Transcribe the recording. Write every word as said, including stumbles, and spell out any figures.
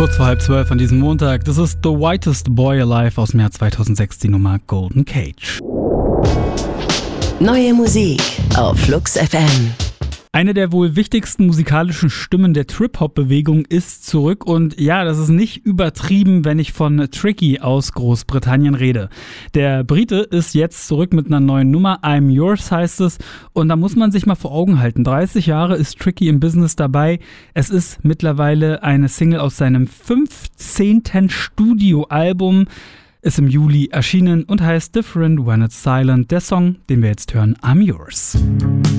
Kurz vor halb zwölf an diesem Montag. Das ist The Whitest Boy Alive aus dem Jahr zweitausendsechs, die Nummer Golden Cage. Neue Musik auf Flux F M. Eine der wohl wichtigsten musikalischen Stimmen der Trip-Hop-Bewegung ist zurück und ja, das ist nicht übertrieben, wenn ich von Tricky aus Großbritannien rede. Der Brite ist jetzt zurück mit einer neuen Nummer, I'm Yours heißt es, und da muss man sich mal vor Augen halten, dreißig Jahre ist Tricky im Business dabei, es ist mittlerweile eine Single aus seinem fünfzehnten Studioalbum, ist im Juli erschienen und heißt Different When It's Silent, der Song, den wir jetzt hören, I'm Yours.